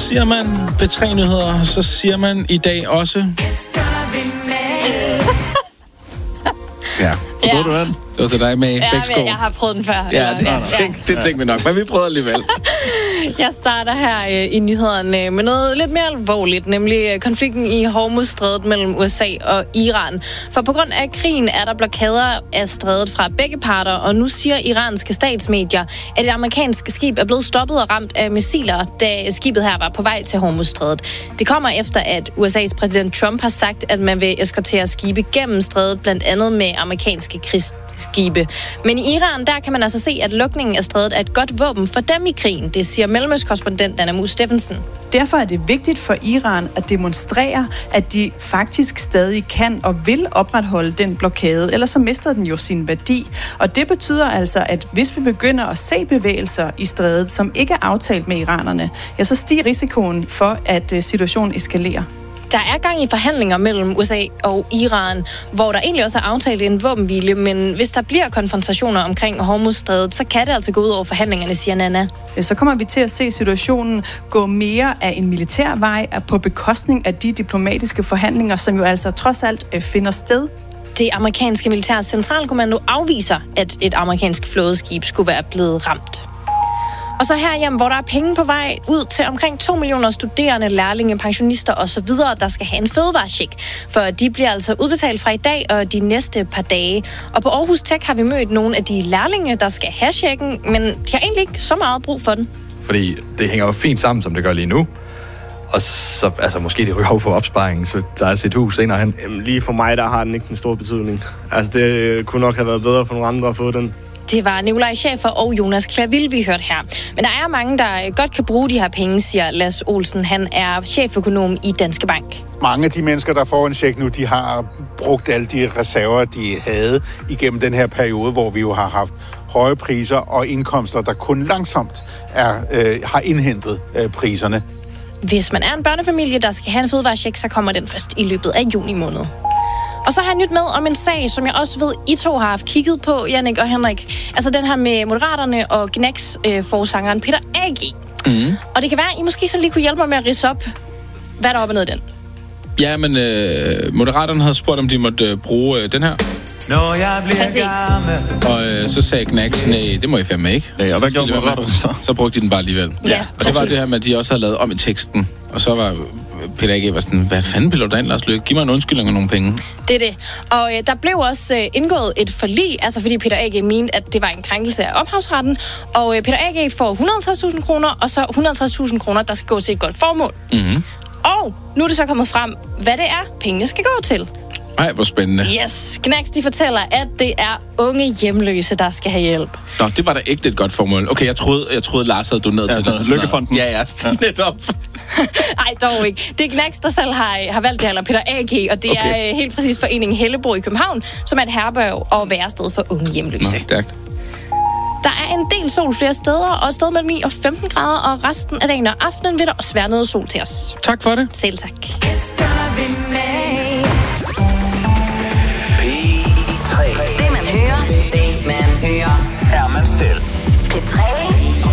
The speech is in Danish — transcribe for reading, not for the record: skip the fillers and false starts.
siger man P3-nyheder, så siger man i dag også... Ja. Hvor tror du den? Det var så dig med Bækskov. Jeg har prøvet den før. Ja, det tænkte vi nok, men vi prøvede alligevel. Jeg starter her i nyhederne med noget lidt mere alvorligt, nemlig konflikten i Hormuzstrædet mellem USA og Iran. For på grund af krigen er der blokader af strædet fra begge parter, og nu siger iranske statsmedier, at et amerikansk skib er blevet stoppet og ramt af missiler, da skibet her var på vej til Hormuzstrædet. Det kommer efter, at USA's præsident Trump har sagt, at man vil eskortere skibe gennem strædet, blandt andet med amerikanske krigsskibe. Men i Iran, der kan man altså se, at lukningen af strædet er et godt våben for dem i krigen. Det siger Mellemøstkorrespondent Dana Mus Steffensen. Derfor er det vigtigt for Iran at demonstrere, at de faktisk stadig kan og vil opretholde den blokade, ellers så mister den jo sin værdi. Og det betyder altså, at hvis vi begynder at se bevægelser i strædet, som ikke er aftalt med iranerne, ja, så stiger risikoen for, at situationen eskalerer. Der er gang i forhandlinger mellem USA og Iran, hvor der egentlig også er aftalt en våbenhvile, men hvis der bliver konfrontationer omkring Hormuzstrædet, så kan det altså gå ud over forhandlingerne, siger Nana. Så kommer vi til at se situationen gå mere af en militær vej på bekostning af de diplomatiske forhandlinger, som jo altså trods alt finder sted. Det amerikanske militære centralkommando afviser, at et amerikansk flådeskib skulle være blevet ramt. Og så herhjemme, hvor der er penge på vej ud til omkring 2 millioner studerende, lærlinge, pensionister osv., der skal have en fødevarecheck. For de bliver altså udbetalt fra i dag og de næste par dage. Og på Aarhus Tech har vi mødt nogle af de lærlinge, der skal have checken, men de har egentlig ikke så meget brug for den. Fordi det hænger jo fint sammen, som det gør lige nu. Og så måske det ryger på opsparingen, så der er et hus senere hen. Jamen, lige for mig, der har den ikke en stor betydning. Altså, det kunne nok have været bedre for nogle andre at få den. Det var Nikolaj Schäfer og Jonas Klavil, vi hørte her. Men der er mange, der godt kan bruge de her penge, siger Lars Olsen. Han er cheføkonom i Danske Bank. Mange af de mennesker, der får en check nu, de har brugt alle de reserver, de havde igennem den her periode, hvor vi jo har haft høje priser og indkomster, der kun langsomt har indhentet priserne. Hvis man er en børnefamilie, der skal have en fødevarecheck, så kommer den først i løbet af juni måned. Og så har jeg nyt med om en sag, som jeg også ved, I to har haft kigget på, Jannik og Henrik. Altså den her med Moderaterne og Gnacks forsangeren Peter A.G. Mm. Og det kan være, at I måske så lige kunne hjælpe mig med at ridse op, hvad der er op og ned i den. Ja, men Moderaterne havde spurgt, om de måtte bruge den her. Når jeg bliver gammel. Og så sagde Gnacks, nej, det må I fandme ikke. Ja, og hvad gjorde Moderaterne så? Så brugte de den bare alligevel. Ja, og det var det her med, at de også havde lavet om i teksten. Og så var Peter A.G. var sådan, hvad fanden piller du ind, Lars Løkke? Giv mig en undskyldning og nogle penge. Det er det. Og der blev også indgået et forlig, altså fordi Peter A.G. mente, at det var en krænkelse af ophavsretten. Og Peter A.G. får 150.000 kroner, og så 150.000 kroner, der skal gå til et godt formål. Mm-hmm. Og nu er det så kommet frem, hvad det er, pengene skal gå til. Ej, hvor spændende. Yes. Gnacks, de fortæller, at det er unge hjemløse, der skal have hjælp. Nå, det var da ikke et godt formål. Okay, jeg troede Lars havde doneret til sådan Lykkefonden. Ja, netop. Nej, dog ikke. Det er Gnacks, der selv har valgt det, eller Peter A.G., og det er helt præcis foreningen Hellebro i København, som er et herberg og værested for unge hjemløse. Nå, stærkt. Der er en del sol flere steder, og et sted mellem 9 og 15 grader, og resten af dagen og aftenen vil der også være noget sol til os. Tak for det. Selv tak.